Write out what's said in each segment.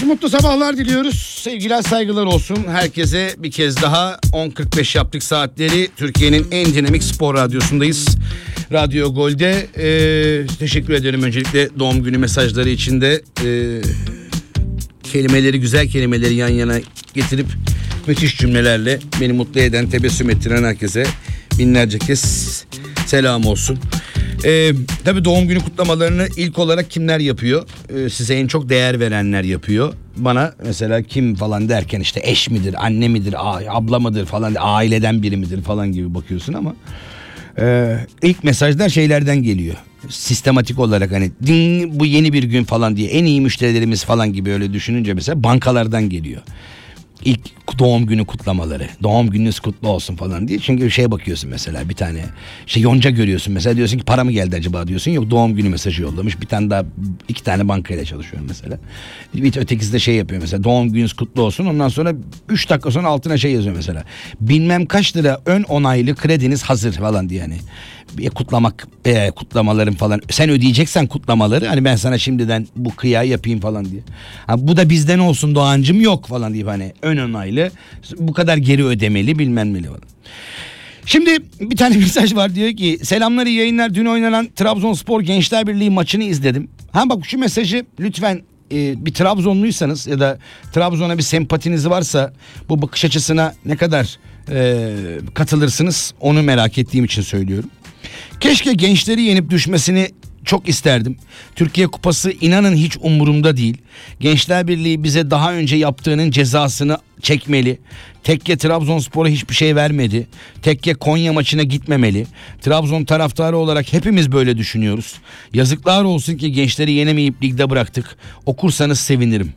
Mutlu sabahlar diliyoruz. Sevgiler saygılar olsun. Herkese bir kez daha 10.45 yaptık saatleri. Türkiye'nin en dinamik spor radyosundayız. Radyo Gol'de. Teşekkür ederim öncelikle doğum günü mesajları için de. Kelimeleri, güzel kelimeleri yan yana getirip müthiş cümlelerle beni mutlu eden, tebessüm ettiren herkese binlerce kez selam olsun. Tabii doğum günü kutlamalarını ilk olarak kimler yapıyor? Size en çok değer verenler yapıyor. Bana mesela kim falan derken işte eş midir, anne midir, abla mıdır falan, aileden biri midir falan gibi bakıyorsun ama ilk mesajlar şeylerden geliyor. Sistematik olarak hani bu yeni bir gün falan diye en iyi müşterilerimiz falan gibi öyle düşününce mesela bankalardan geliyor. İlk doğum günü kutlamaları, doğum gününüz kutlu olsun falan diye. Çünkü şeye bakıyorsun mesela, bir tane yonca görüyorsun mesela, diyorsun ki para mı geldi acaba diyorsun, yok doğum günü mesajı yollamış. Bir tane daha, 2 tane bankayla çalışıyorum mesela. Bir ötekisi de şey yapıyor mesela, doğum gününüz kutlu olsun, ondan sonra 3 dakika sonra altına şey yazıyor mesela, bilmem kaç lira ön onaylı krediniz hazır falan diye. Yani kutlamaların falan, sen ödeyeceksen kutlamaları, hani ben sana şimdiden bu kıyağı yapayım falan diye. Bu da bizden olsun Doğancım yok falan diye, hani ön onaylı, bu kadar geri ödemeli bilmem ne falan. Şimdi bir tane mesaj var, diyor ki selamlar, iyi yayınlar, dün oynanan Trabzonspor Gençler Birliği maçını izledim. Bak şu mesajı lütfen, bir Trabzonluysanız ya da Trabzon'a bir sempatiniz varsa bu bakış açısına ne kadar katılırsınız onu merak ettiğim için söylüyorum. Keşke gençleri yenip düşmesini çok isterdim. Türkiye Kupası inanın hiç umurumda değil. Gençler Birliği bize daha önce yaptığının cezasını çekmeli. Tekke Trabzonspor'a hiçbir şey vermedi. Tekke Konya maçına gitmemeli. Trabzon taraftarı olarak hepimiz böyle düşünüyoruz. Yazıklar olsun ki gençleri yenemeyip ligde bıraktık. Okursanız sevinirim.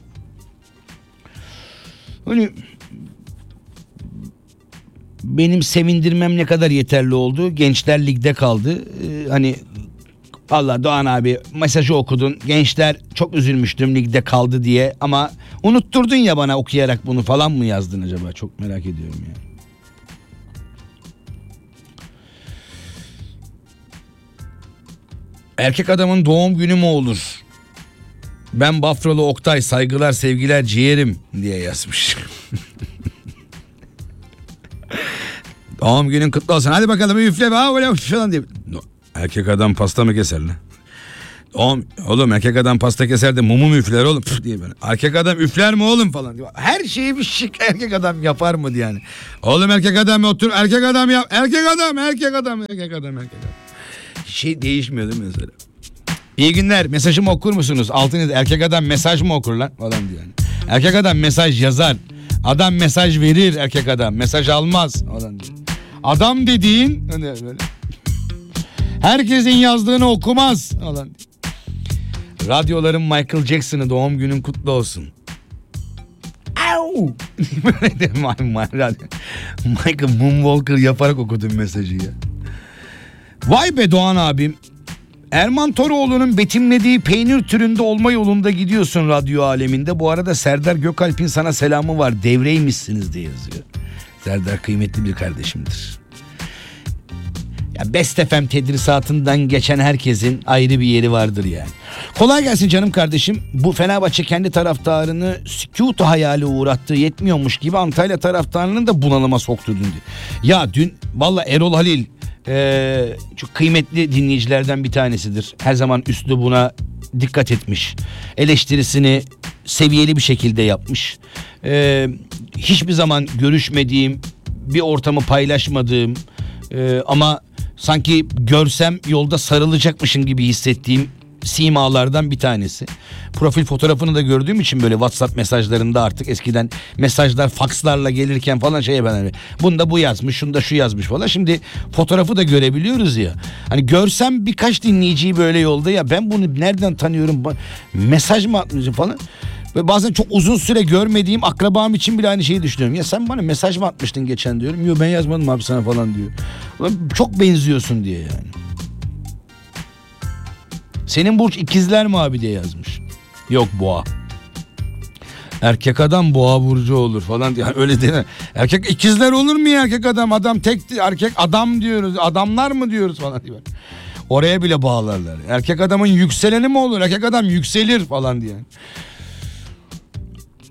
Hani benim sevindirmem ne kadar yeterli oldu. Gençler ligde kaldı. Hani Allah Doğan abi mesajı okudun. Gençler çok üzülmüştüm ligde kaldı diye, ama unutturdun ya bana okuyarak, bunu falan mı yazdın acaba? Çok merak ediyorum ya. Erkek adamın doğum günü mü olur? Ben Bafralı Oktay, saygılar sevgiler ciğerim diye yazmış. Doğum günün kutlu olsun. Hadi bakalım üfle böyle falan diye. Erkek adam pasta mı keser lan? Oğlum erkek adam pasta keser de mumu mu üfler oğlum diye böyle. Erkek adam üfler mi oğlum falan diye. Her şeyi bir şık erkek adam yapar mı diye yani. Oğlum erkek adam otur, erkek adam yap. Erkek adam. Şey değişmiyor değil mi mesela? İyi günler, mesajımı okur musunuz? Altınız, erkek adam mesaj mı okur lan falan diyor yani. Erkek adam mesaj yazar. Adam mesaj verir, erkek adam mesaj almaz falan diyor. Adam dediğin hani böyle, herkesin yazdığını okumaz falan. Radyoların Michael Jackson'ı doğum günün kutlu olsun. Au! Michael Moonwalker yaparak okudum mesajı ya. Vay be Doğan abim. Erman Toroğlu'nun betimlediği peynir türünde olma yolunda gidiyorsun radyo aleminde. Bu arada Serdar Gökalp'in sana selamı var. Devreymişsiniz diye yazıyor. Serdar kıymetli bir kardeşimdir. Ya Best FM tedrisatından geçen herkesin ayrı bir yeri vardır yani. Kolay gelsin canım kardeşim. Bu Fenerbahçe kendi taraftarını sükutu hayali uğrattığı yetmiyormuş gibi Antalya taraftarını da bunalıma soktu dün. Ya dün valla Erol Halil çok kıymetli dinleyicilerden bir tanesidir. Her zaman üslubuna dikkat etmiş. Eleştirisini seviyeli bir şekilde yapmış. Hiçbir zaman görüşmediğim, bir ortamı paylaşmadığım ama sanki görsem yolda sarılacakmışım gibi hissettiğim simalardan bir tanesi. Profil fotoğrafını da gördüğüm için böyle WhatsApp mesajlarında, artık eskiden mesajlar fakslarla gelirken falan ben bunda bu yazmış, şunda şu yazmış falan. Şimdi fotoğrafı da görebiliyoruz ya. Hani görsem birkaç dinleyiciyi böyle yolda, ya ben bunu nereden tanıyorum? Mesaj mı atmışım falan. Ve bazen çok uzun süre görmediğim akrabam için bile aynı şeyi düşünüyorum. Ya sen bana mesaj mı atmıştın geçen diyorum. Yok ben yazmadım abi sana falan diyor. Çok benziyorsun diye yani. Senin burç ikizler mi abi diye yazmış. Yok boğa. Erkek adam boğa burcu olur falan diye. Yani öyle değil mi? Erkek ikizler olur mu ya, erkek adam? Adam tek, erkek adam diyoruz. Adamlar mı diyoruz falan diye. Oraya bile bağlarlar. Erkek adamın yükseleni mi olur? Erkek adam yükselir falan diye.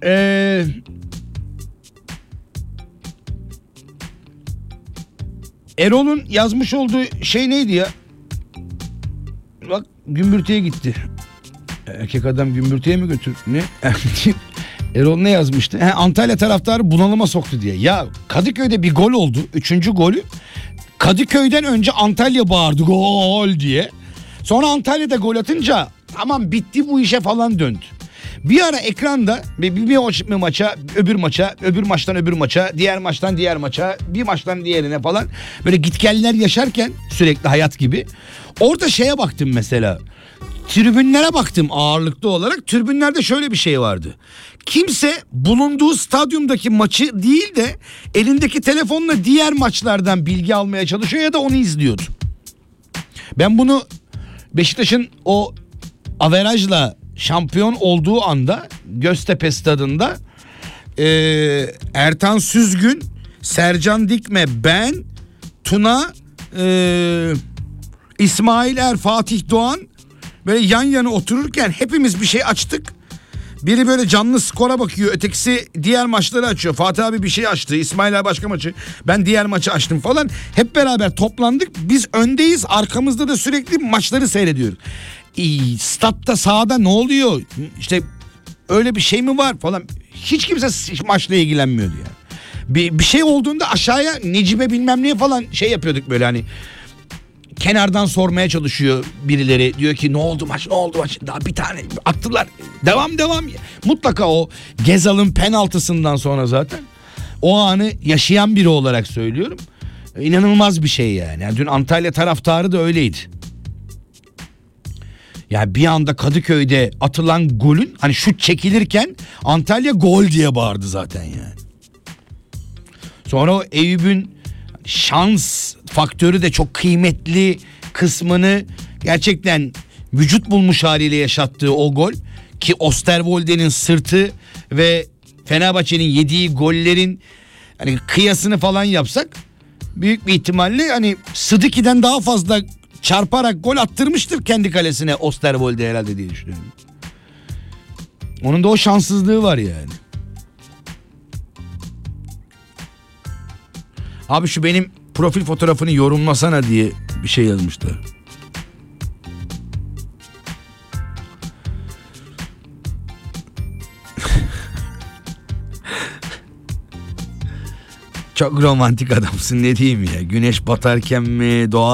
Erol'un yazmış olduğu şey neydi ya? Bak gümbürtüye gitti. Erkek adam gümbürtüye mi götür? Ne? Erol ne yazmıştı? Antalya taraftarı bunalıma soktu diye. Ya Kadıköy'de bir gol oldu. 3. golü. Kadıköy'den önce Antalya bağırdı gol diye. Sonra Antalya'da gol atınca tamam bitti bu işe falan döndü. Bir ara ekranda bir maça, öbür maça, öbür maçtan öbür maça, diğer maçtan diğer maça, bir maçtan diğerine falan böyle gitgeller yaşarken sürekli hayat gibi. Orada şeye baktım mesela. Tribünlere baktım ağırlıklı olarak. Tribünlerde şöyle bir şey vardı. Kimse bulunduğu stadyumdaki maçı değil de elindeki telefonla diğer maçlardan bilgi almaya çalışıyor ya da onu izliyordu. Ben bunu Beşiktaş'ın o averajla şampiyon olduğu anda Göztepe stadında Ertan Süzgün, Sercan Dikme, ben, Tuna, İsmail Er, Fatih Doğan böyle yan yana otururken hepimiz bir şey açtık. Biri böyle canlı skora bakıyor, ötekisi diğer maçları açıyor. Fatih abi bir şey açtı, İsmail Er başka maçı, ben diğer maçı açtım falan. Hep beraber toplandık. Biz öndeyiz, arkamızda da sürekli maçları seyrediyoruz. Statta sahada ne oluyor? İşte öyle bir şey mi var falan. Hiç kimse maçla ilgilenmiyordu yani. Bir şey olduğunda aşağıya Necibe bilmem neye falan şey yapıyorduk böyle hani. Kenardan sormaya çalışıyor birileri. Diyor ki ne oldu maç. Daha bir tane attılar. Devam. Mutlaka o Gezal'ın penaltısından sonra zaten o anı yaşayan biri olarak söylüyorum. İnanılmaz bir şey yani dün Antalya taraftarı da öyleydi. Ya bir anda Kadıköy'de atılan golün hani şut çekilirken Antalya gol diye bağırdı zaten yani. Sonra o Eyüp'ün şans faktörü de çok kıymetli kısmını gerçekten vücut bulmuş haliyle yaşattığı o gol ki Osterwolde'nin sırtı ve Fenerbahçe'nin yediği gollerin hani kıyasını falan yapsak büyük bir ihtimalle hani Sıdıki'den daha fazla çarparak gol attırmıştır kendi kalesine Osterwolde herhalde diye düşünüyorum. Onun da o şanssızlığı var yani. Abi şu benim profil fotoğrafını yorumlasana diye bir şey yazmışlar. Çok romantik adamsın ne diyeyim ya. Güneş batarken mi, doğa